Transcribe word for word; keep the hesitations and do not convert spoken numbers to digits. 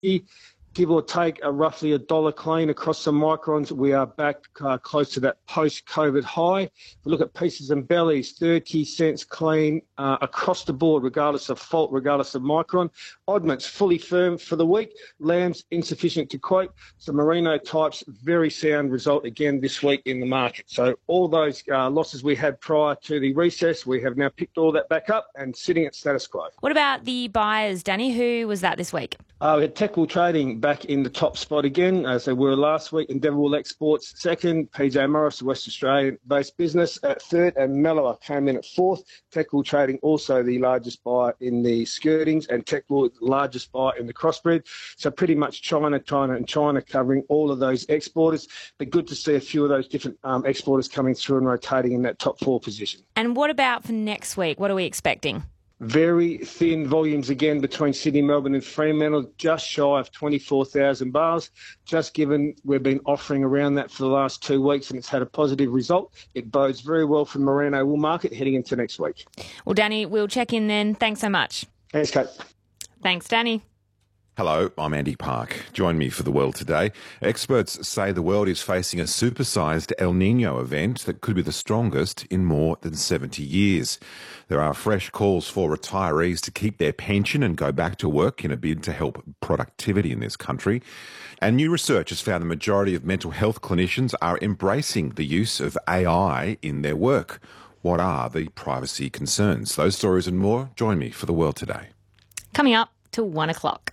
give or take a roughly a dollar clean across the microns. We are back uh, close to that post-COVID high. If we look at pieces and bellies, thirty cents clean uh, across the board, regardless of fault, regardless of micron. Oddments fully firm for the week. Lambs insufficient to quote. So merino types, very sound result again this week in the market. So all those uh, losses we had prior to the recess, we have now picked all that back up and sitting at status quo. What about the buyers, Danny? Who was that this week? Uh, we had Techwell Trading back in the top spot again, as they were last week. Endeavourwool Exports second, P J Morris, a West Australian-based business, at third, and Mellower came in at fourth. Techwell Trading also the largest buyer in the skirtings, and Techwell the largest buyer in the crossbred. So pretty much China, China, and China covering all of those exporters. But good to see a few of those different um, exporters coming through and rotating in that top four position. And what about for next week? What are we expecting? Very thin volumes again between Sydney, Melbourne and Fremantle, just shy of twenty-four thousand bars. Just given we've been offering around that for the last two weeks and it's had a positive result, it bodes very well for the merino wool market heading into next week. Well, Danny, we'll check in then. Thanks so much. Thanks, Kate. Thanks, Danny. Hello, I'm Andy Park. Join me for The World Today. Experts say the world is facing a supersized El Nino event that could be the strongest in more than seventy years. There are fresh calls for retirees to keep their pension and go back to work in a bid to help productivity in this country. And new research has found the majority of mental health clinicians are embracing the use of A I in their work. What are the privacy concerns? Those stories and more. Join me for The World Today. Coming up till one o'clock.